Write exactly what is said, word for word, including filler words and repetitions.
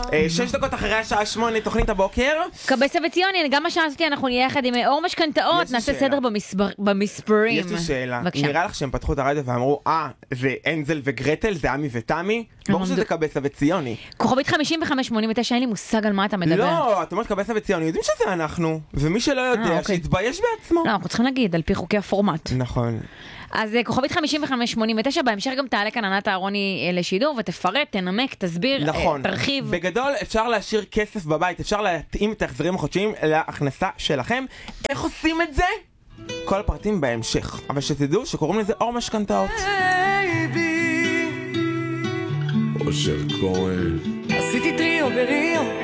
שש דקות אחרי השעה שמונה, תוכנית הבוקר. קבסה וציוני, גם מה שעשיתי, אנחנו נהיה יחד עם אור משכנתאות, נעשה סדר במספרים. יש לי שאלה, נראה לך שהם פתחו את הרדיו ואמרו, אה, זה אנזל וגרטל, זה עמי ותמי? ברור שזה קבסה וציוני. כוכבית חמישים וחמש שמונים ותשע, אין לי מושג על מה אתה מדבר. לא, את אומרת קבסה וציוני, יודעים שזה אנחנו, ומי שלא יודע, שיתבייש בעצמו. לא, אנחנו צריכים להגיד, על פי חוקי הפורמט. נכון. אז כוכבית חמישים וחמש שמונים ותשע, בהמשך גם תעלה כאן ענת אהרוני לשידור, ותפרט, תנמק, תסביר, נכון. תרחיב. בגדול אפשר להשאיר כסף בבית, אפשר להתאים את ההחזרים החודשיים להכנסה שלכם. איך עושים את זה? כל הפרטים בהמשך. אבל שתדעו שקוראים לזה אור משכנתאות. אושר כהן, עשיתי טריו בריו